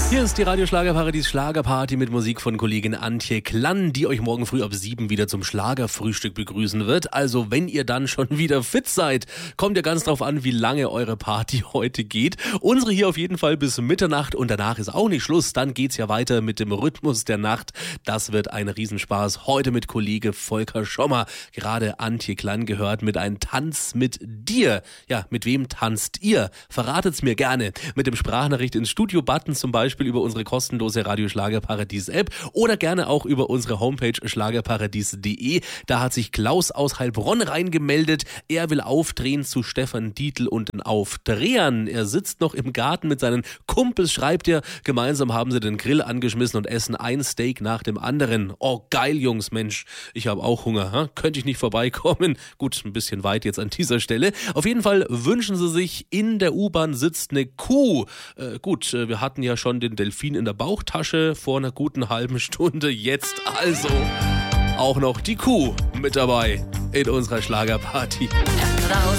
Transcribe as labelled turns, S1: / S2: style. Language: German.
S1: Hier ist die Radio-Schlagerparadies Schlagerparty mit Musik von Kollegin Antje Klann, die euch morgen früh ab 7 wieder zum Schlagerfrühstück begrüßen wird. Also wenn ihr dann schon wieder fit seid, kommt ja ganz drauf an, wie lange eure Party heute geht. Unsere hier auf jeden Fall bis Mitternacht und danach ist auch nicht Schluss. Dann geht's ja weiter mit dem Rhythmus der Nacht. Das wird ein Riesenspaß. Heute mit Kollege Volker Schommer. Gerade Antje Klann gehört mit einem Tanz mit dir. Ja, mit wem tanzt ihr? Verratet's mir gerne. Mit dem Sprachnachricht ins Studio-Button zum Beispiel über unsere kostenlose Radio Schlagerparadies App oder gerne auch über unsere Homepage schlagerparadies.de. Da hat sich Klaus aus Heilbronn reingemeldet. Er will aufdrehen zu Stefan Dietl und den Aufdrehern. Er sitzt noch im Garten mit seinen Kumpels, schreibt er. Gemeinsam haben sie den Grill angeschmissen und essen ein Steak nach dem anderen. Oh, geil, Jungs, Mensch. Ich habe auch Hunger. Könnte ich nicht vorbeikommen? Gut, ein bisschen weit jetzt an dieser Stelle. Auf jeden Fall wünschen sie sich, in der U-Bahn sitzt eine Kuh. Wir hatten ja schon den Delfin in der Bauchtasche vor einer guten halben Stunde. Jetzt also auch noch die Kuh mit dabei in unserer Schlagerparty.